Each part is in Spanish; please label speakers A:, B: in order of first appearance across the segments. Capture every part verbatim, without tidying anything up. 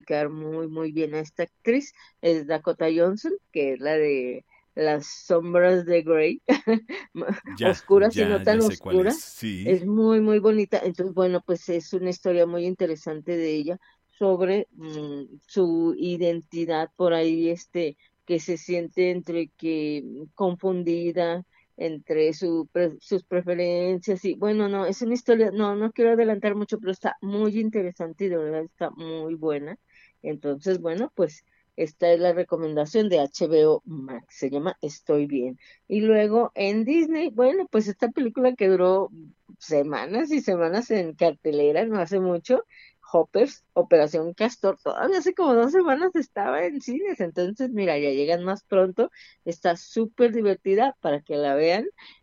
A: ubicar muy, muy bien a esta actriz, es Dakota Johnson, que es la de Las sombras de Grey,
B: Ya,
A: oscuras y no
B: ya, ya
A: tan
B: sé cuál es.
A: oscuras,
B: Sí,
A: es muy, muy bonita. Entonces, bueno, pues es una historia muy interesante de ella sobre mm, su identidad por ahí, este, que se siente entre que mm, confundida entre su pre- sus preferencias y bueno, no, es una historia, no, no quiero adelantar mucho, pero está muy interesante y de verdad está muy buena. Entonces, bueno, pues esta es la recomendación de H B O Max, se llama Estoy Bien. Y luego en Disney, bueno, pues esta película que duró semanas y semanas en cartelera, no hace mucho, Hoppers, Operación Castor, todavía hace como dos semanas estaba en cines, entonces mira, ya llegan más pronto, está súper divertida para que la vean,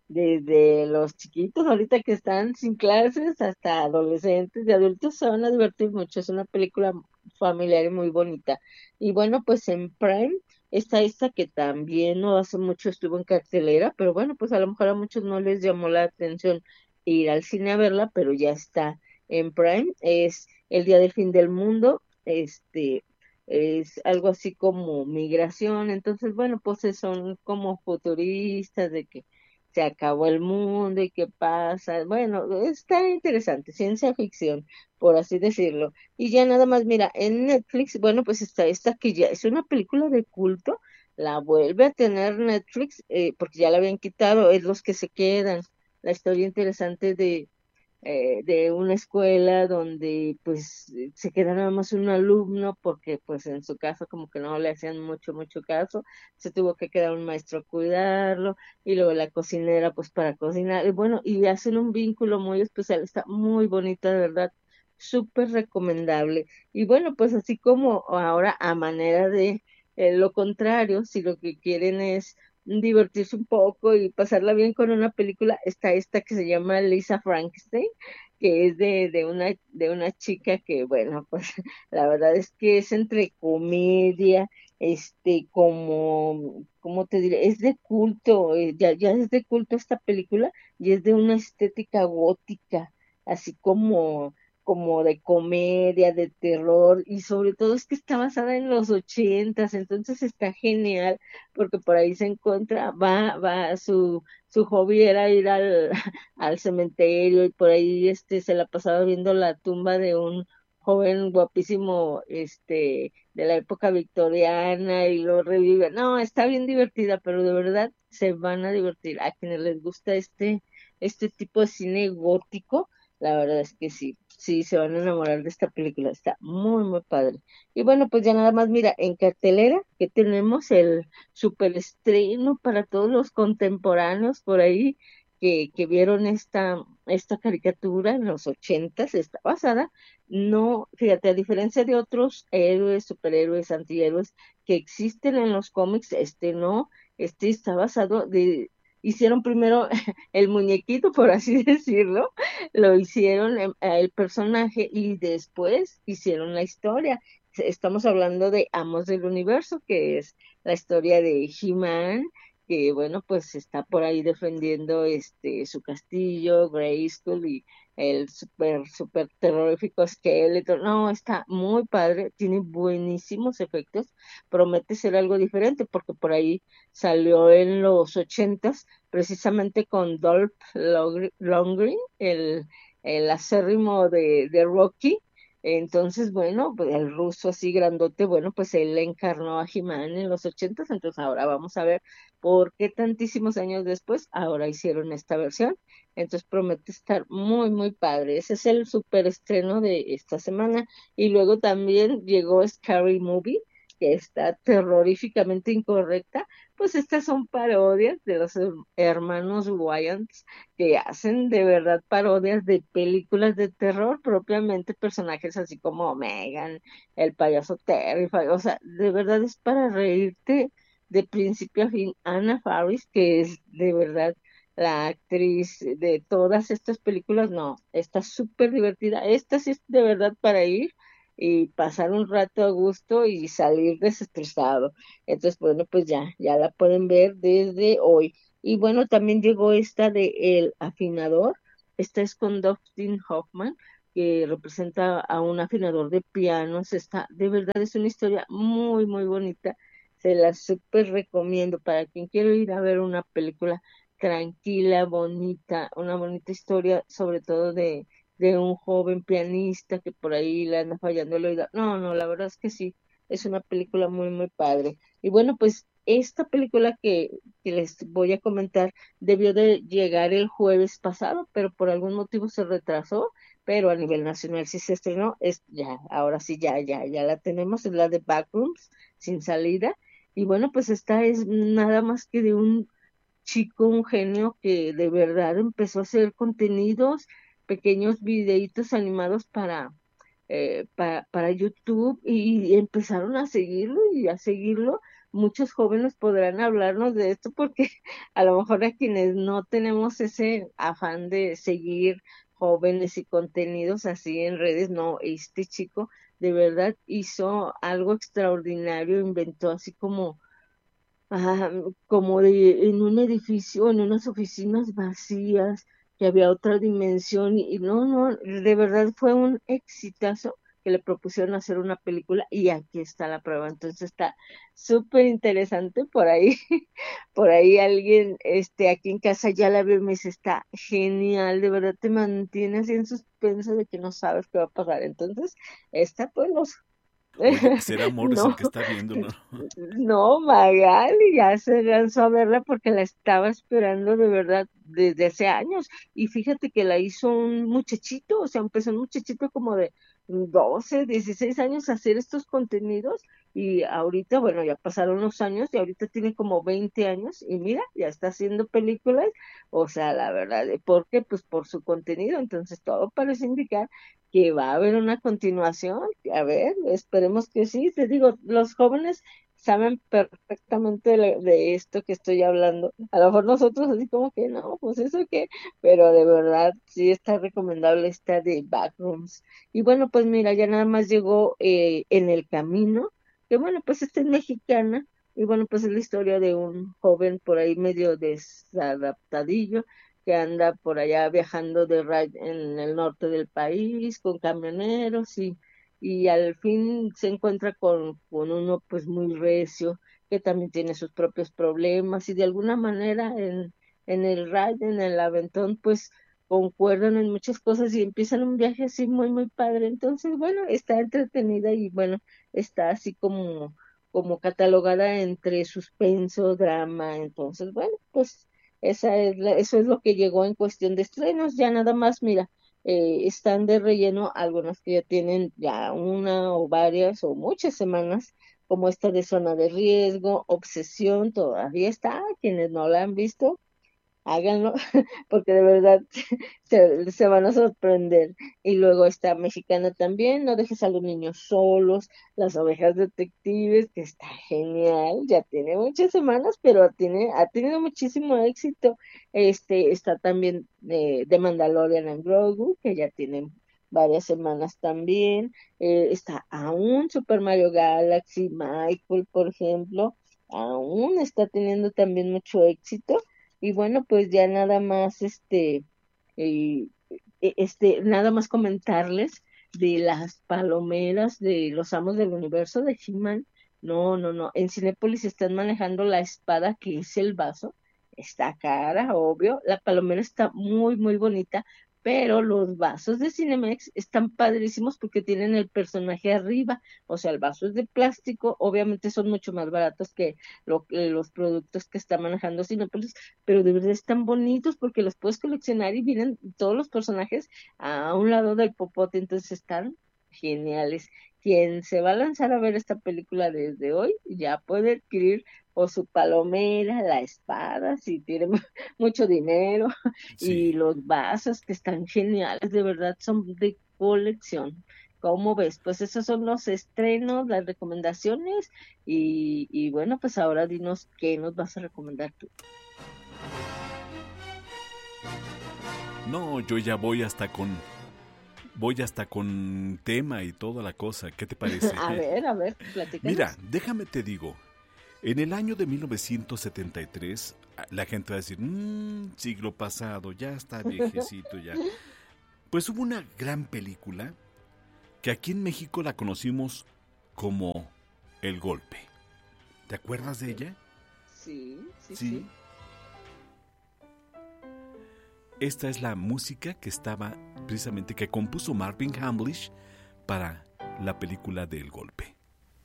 A: desde los chiquitos ahorita que están sin clases hasta adolescentes y adultos se van a divertir mucho, es una película familiar y muy bonita. Y bueno, pues en Prime está esta que también no hace mucho estuvo en cartelera, pero bueno, pues a lo mejor a muchos no les llamó la atención ir al cine a verla, pero ya está en Prime, es El Día del Fin del Mundo, este, es algo así como migración, entonces bueno, pues eh, son como futuristas de que se acabó el mundo y qué pasa, bueno, está interesante, ciencia ficción, por así decirlo. Y ya nada más, mira, en Netflix, bueno, pues está esta que ya es una película de culto, la vuelve a tener Netflix, eh, porque ya la habían quitado, es Los que se quedan, la historia interesante de eh, de una escuela donde pues eh, se queda nada más un alumno porque pues en su casa como que no le hacían mucho, mucho caso, se tuvo que quedar un maestro a cuidarlo y luego la cocinera pues para cocinar y bueno, y hacen un vínculo muy especial, está muy bonita de verdad, súper recomendable. Y bueno, pues así como ahora a manera de eh, lo contrario, si lo que quieren es divertirse un poco y pasarla bien con una película, está esta que se llama Lisa Frankenstein, que es de, de una, de una chica que, bueno, pues la verdad es que es entre comedia, este, como, ¿cómo te diré? Es de culto, eh, ya, ya es de culto esta película y es de una estética gótica, así como como de comedia, de terror, y sobre todo es que está basada en los ochentas, entonces está genial, porque por ahí se encuentra, va, va, su, su hobby era ir al, al cementerio y por ahí este se la pasaba viendo la tumba de un joven guapísimo este de la época victoriana y lo revive. No, está bien divertida, pero de verdad se van a divertir. A quienes les gusta este, este tipo de cine gótico, la verdad es que sí, sí, se van a enamorar de esta película, está muy, muy padre. Y bueno, pues ya nada más, mira, en cartelera que tenemos el super estreno para todos los contemporáneos por ahí que, que vieron esta, esta caricatura en los ochentas, está basada, no, fíjate, a diferencia de otros héroes, superhéroes, antihéroes que existen en los cómics, este no, este está basado de, hicieron primero el muñequito, por así decirlo, lo hicieron em, el personaje y después hicieron la historia. Estamos hablando de Amos del Universo, que es la historia de He-Man, que bueno, pues está por ahí defendiendo este su castillo, Grayskull y el super, super terrorífico Skeletor. No, está muy padre, tiene buenísimos efectos, promete ser algo diferente, porque por ahí salió en los ochentas, precisamente con Dolph Lundgren, Lundgren, el, el acérrimo de, de Rocky, entonces, bueno, pues el ruso así grandote, bueno, pues él encarnó a He-Man en los ochentas, entonces ahora vamos a ver por qué tantísimos años después ahora hicieron esta versión. Entonces promete estar muy, muy padre. Ese es el super estreno de esta semana. Y luego también llegó Scary Movie, que está terroríficamente incorrecta. Pues estas son parodias de los her- hermanos Wayans que hacen de verdad parodias de películas de terror, propiamente personajes así como Megan, el payaso Terrifier, o sea, de verdad es para reírte de principio a fin. Anna Faris, que es de verdad la actriz de todas estas películas, no, está súper divertida, esta sí es de verdad para ir y pasar un rato a gusto y salir desestresado. Entonces, bueno, pues ya, ya la pueden ver desde hoy. Y bueno, también llegó esta de El Afinador. Esta es con Dustin Hoffman. que representa a un afinador de pianos. Está, de verdad, es una historia muy, muy bonita. Se la súper recomiendo para quien quiere ir a ver una película tranquila, bonita, una bonita historia, sobre todo de, de un joven pianista que por ahí le anda fallando el oído. No, no, la verdad es que sí, es una película muy, muy padre. Y bueno, pues esta película que, que les voy a comentar debió de llegar el jueves pasado, pero por algún motivo se retrasó, pero a nivel nacional sí se estrenó, es ya, ahora sí ya, ya, ya la tenemos, es la de Backrooms, sin salida, y bueno, pues esta es nada más que de un chico, un genio que de verdad empezó a hacer contenidos, pequeños videitos animados para, eh, para, para YouTube y empezaron a seguirlo y a seguirlo. Muchos jóvenes podrán hablarnos de esto porque a lo mejor a quienes no tenemos ese afán de seguir jóvenes y contenidos así en redes, no, este chico de verdad hizo algo extraordinario, inventó así como ah, como de, en un edificio, en unas oficinas vacías, que había otra dimensión, y, y no, no, de verdad fue un exitazo que le propusieron hacer una película y aquí está la prueba. Entonces está súper interesante por ahí, por ahí alguien, este, aquí en casa ya la vio y me dice, está genial, de verdad te mantiene así en suspenso de que no sabes qué va a pasar. Entonces, esta pues los
B: Oye, será Morris el
A: no,
B: que está viéndolo.
A: no, Magali ya se lanzó a verla porque la estaba esperando de verdad desde hace años. Y fíjate que la hizo un muchachito, o sea, empezó un muchachito como de doce, dieciséis años a hacer estos contenidos. Y ahorita, bueno, ya pasaron unos años y ahorita tiene como veinte años y mira, ya está haciendo películas. O sea, la verdad, ¿por qué? Pues por su contenido. Entonces todo parece indicar que va a haber una continuación. A ver, esperemos que sí. Te digo, los jóvenes saben perfectamente de, de esto que estoy hablando. A lo mejor nosotros así como que no, pues eso qué, pero de verdad sí está recomendable esta de Backrooms. Y bueno, pues mira, ya nada más llegó eh, En el Camino, que bueno, pues esta es mexicana. Y bueno, pues es la historia de un joven por ahí medio desadaptadillo que anda por allá viajando de ride en el norte del país con camioneros y, y al fin se encuentra con, con uno pues muy recio que también tiene sus propios problemas y de alguna manera en, en el ride, en el aventón, pues concuerdan en muchas cosas y empiezan un viaje así muy, muy padre. Entonces, bueno, está entretenida y bueno, está así como, como catalogada entre suspenso, drama. Entonces, bueno, pues esa es la- eso es lo que llegó en cuestión de estrenos. Ya nada más, mira, eh, están de relleno algunas que ya tienen ya una o varias o muchas semanas, como esta de Zona de Riesgo, Obsesión, todavía está. Quienes no la han visto, háganlo, porque de verdad se, se van a sorprender. Y luego está Mexicana también, No dejes a los niños solos, Las ovejas detectives, que está genial, ya tiene muchas semanas, pero tiene, ha tenido muchísimo éxito. Este, está también eh, de Mandalorian and Grogu, que ya tienen varias semanas también. Eh, está aún Super Mario Galaxy, Michael, por ejemplo, aún está teniendo también mucho éxito y bueno, pues ya nada más, este, eh, e- este, nada más comentarles de las palomeras de los Amos del Universo de He-Man. No, no, no. En Cinépolis están manejando la espada que es el vaso. Está cara, obvio. La palomera está muy, muy bonita, pero los vasos de Cinemex están padrísimos porque tienen el personaje arriba. O sea, el vaso es de plástico. Obviamente son mucho más baratos que lo, que los productos que está manejando Cinépolis, pero de verdad están bonitos porque los puedes coleccionar y vienen todos los personajes a un lado del popote, entonces están geniales. Quien se va a lanzar a ver esta película desde hoy ya puede adquirir o su palomera, la espada, si tiene mu- mucho dinero, y
B: Sí.
A: los vasos que están geniales, de verdad son de colección. ¿Cómo ves? Pues esos son los estrenos, las recomendaciones y, y bueno, pues ahora dinos qué nos vas a recomendar tú.
B: No, yo ya voy hasta con voy hasta con tema y toda la cosa. ¿Qué te parece?
A: A ver, a ver,
B: Mira,
A: platícanos.
B: déjame te digo. En el año de mil novecientos setenta y tres, la gente va a decir, mmm, siglo pasado, ya está viejecito ya. Pues hubo una gran película que aquí en México la conocimos como El Golpe. ¿Te acuerdas de ella?
A: Sí, sí, sí.
B: Sí. Esta es la música que estaba precisamente, que compuso Marvin Hamlisch para la película de El Golpe.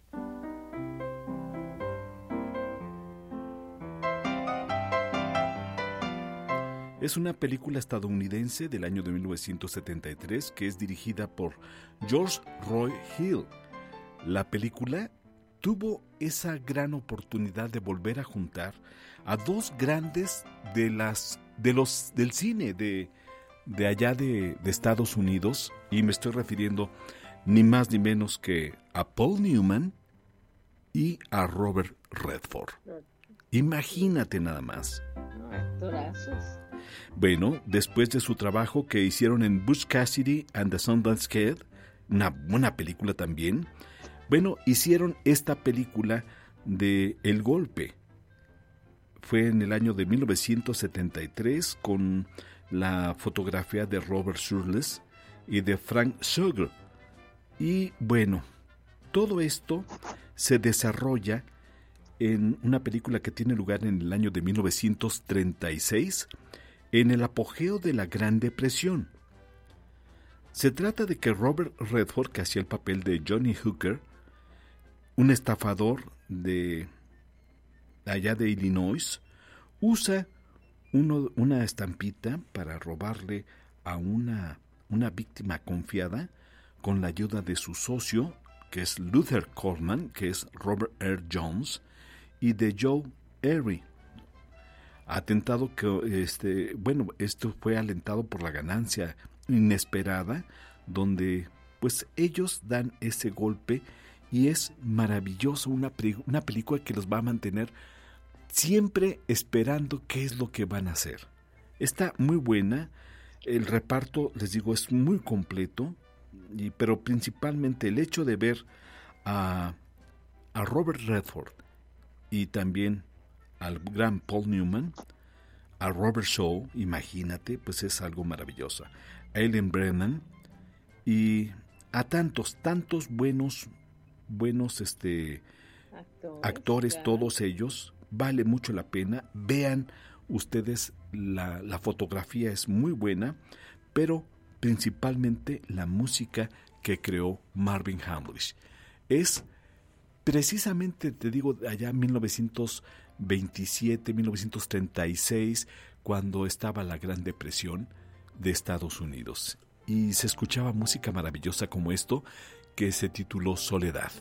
B: Es una película estadounidense del año de mil novecientos setenta y tres que es dirigida por George Roy Hill. La película tuvo esa gran oportunidad de volver a juntar a dos grandes de las de los del cine de, de allá de, de Estados Unidos, y me estoy refiriendo ni más ni menos que a Paul Newman y a Robert Redford. Imagínate nada más.
A: Actorazos.
B: Bueno, después de su trabajo que hicieron en Butch Cassidy and the Sundance Kid, una buena película también, bueno, hicieron esta película de El Golpe. Fue en el año de mil novecientos setenta y tres con la fotografía de Robert Shirless y de Frank Sugar. Y bueno, todo esto se desarrolla en una película que tiene lugar en el año de mil novecientos treinta y seis, en el apogeo de la Gran Depresión. Se trata de que Robert Redford, que hacía el papel de Johnny Hooker, un estafador de allá de Illinois, usa uno, una estampita para robarle a una, una víctima confiada con la ayuda de su socio, que es Luther Coleman, que es Robert R. Jones, y de Joe Erie. Atentado que, este, bueno, esto fue alentado por la ganancia inesperada, donde pues ellos dan ese golpe, y es maravilloso, una, una película que los va a mantener siempre esperando qué es lo que van a hacer. Está muy buena, el reparto, les digo, es muy completo, y, pero principalmente el hecho de ver a, a Robert Redford y también al gran Paul Newman, a Robert Shaw, imagínate, pues es algo maravilloso. A Ellen Brennan y a tantos, tantos buenos, buenos este, actores, actores claro. Todos ellos, vale mucho la pena. Vean ustedes, la, la fotografía es muy buena, pero principalmente la música que creó Marvin Hamlisch. Es precisamente, te digo, allá en mil novecientos veintisiete, mil novecientos treinta y seis, cuando estaba la Gran Depresión de Estados Unidos. Y se escuchaba música maravillosa como esto, que se tituló Soledad.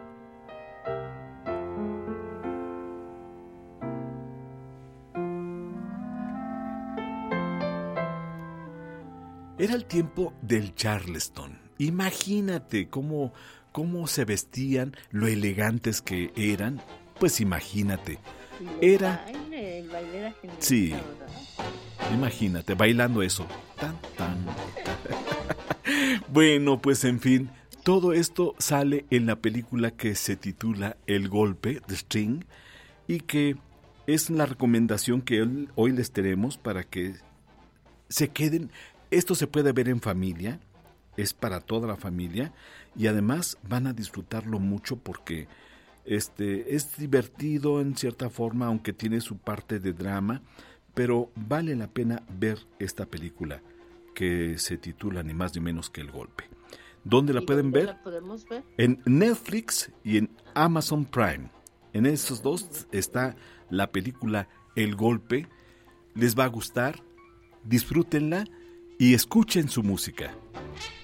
B: Era el tiempo del Charleston. Imagínate cómo, cómo se vestían, lo elegantes que eran. Pues imagínate. Era...
A: El baile, el baile era genial,
B: sí,
A: ¿verdad?
B: Imagínate, bailando eso. Tan, tan. Bueno, pues en fin, todo esto sale en la película que se titula El Golpe, The Sting, y que es la recomendación que hoy les tenemos para que se queden. Esto se puede ver en familia, es para toda la familia, y además van a disfrutarlo mucho porque este es divertido en cierta forma, aunque tiene su parte de drama, pero vale la pena ver esta película que se titula ni más ni menos que El Golpe. ¿Dónde la pueden ver?
A: ¿La podemos ver?
B: En Netflix y en Amazon Prime. En esos dos está la película El Golpe. Les va a gustar, disfrútenla y escuchen su música.